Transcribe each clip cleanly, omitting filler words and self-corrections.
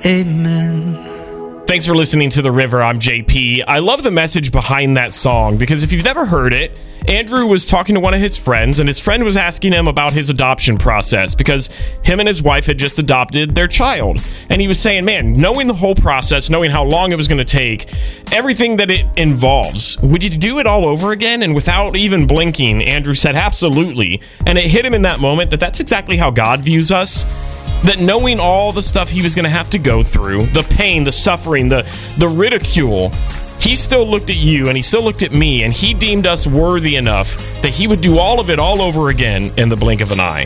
Amen. Thanks for listening to The River. I'm JP. I love the message behind that song because if you've never heard it, Andrew was talking to one of his friends, and his friend was asking him about his adoption process because him and his wife had just adopted their child. And he was saying, man, knowing the whole process, knowing how long it was going to take, everything that it involves, would you do it all over again? And without even blinking, Andrew said, absolutely. And it hit him in that moment that that's exactly how God views us. That knowing all the stuff he was going to have to go through, the pain, the suffering, the ridicule, he still looked at you and he still looked at me, and he deemed us worthy enough that he would do all of it all over again in the blink of an eye.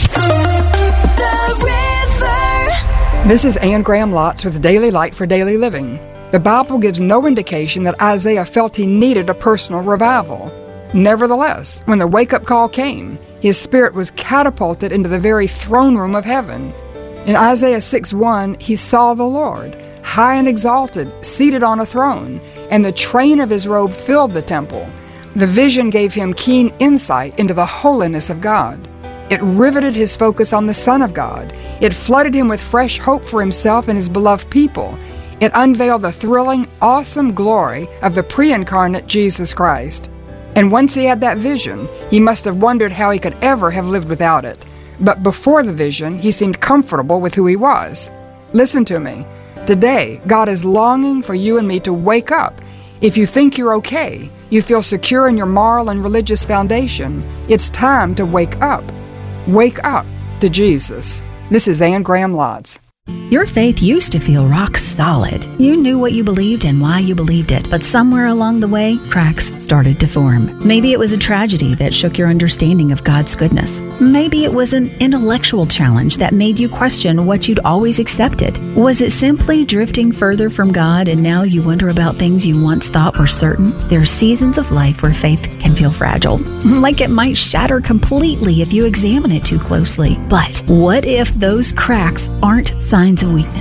This is Anne Graham Lotz with Daily Light for Daily Living. The Bible gives no indication that Isaiah felt he needed a personal revival. Nevertheless, when the wake-up call came, his spirit was catapulted into the very throne room of heaven. In Isaiah 6:1, he saw the Lord, high and exalted, seated on a throne, and the train of his robe filled the temple. The vision gave him keen insight into the holiness of God. It riveted his focus on the Son of God. It flooded him with fresh hope for himself and his beloved people. It unveiled the thrilling, awesome glory of the pre-incarnate Jesus Christ. And once he had that vision, he must have wondered how he could ever have lived without it. But before the vision, he seemed comfortable with who he was. Listen to me. Today, God is longing for you and me to wake up. If you think you're okay, you feel secure in your moral and religious foundation, it's time to wake up. Wake up to Jesus. This is Anne Graham Lotz. Your faith used to feel rock solid. You knew what you believed and why you believed it, but somewhere along the way, cracks started to form. Maybe it was a tragedy that shook your understanding of God's goodness. Maybe it was an intellectual challenge that made you question what you'd always accepted. Was it simply drifting further from God and now you wonder about things you once thought were certain? There are seasons of life where faith can feel fragile, like it might shatter completely if you examine it too closely. But what if those cracks aren't signs of weakness?